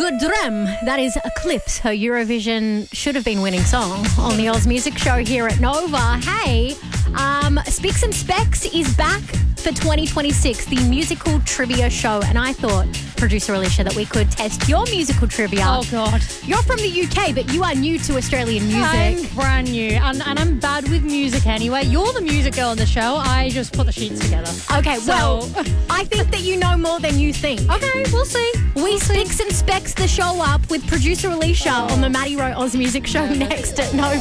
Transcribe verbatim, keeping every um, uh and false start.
Good Drem. That is Eclipse, her Eurovision should have been winning song on the Oz Music Show here at Nova. Hey, um, Specs and Specs is back for twenty twenty-six, the musical trivia show. And I thought, producer Alicia, that we could test your musical trivia. Oh, God. You're from the U K, but you are new to Australian music. I'm brand new, and, and I'm bad with music anyway. You're the music girl on the show. I just put the sheets together. Okay, So- well, I think that you know more than you think. Okay, we'll see. We Specs and Specs the show up with producer Alicia on the Maddie Rowe Oz Music Show next at Nova.